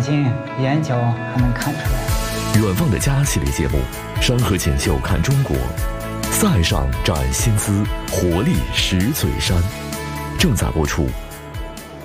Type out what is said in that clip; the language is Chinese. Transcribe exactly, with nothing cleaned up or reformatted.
睛、眼角还能看出来。 远方的家系列节目《山河锦绣看中国》，塞上展新姿，活力石嘴山，正在播出。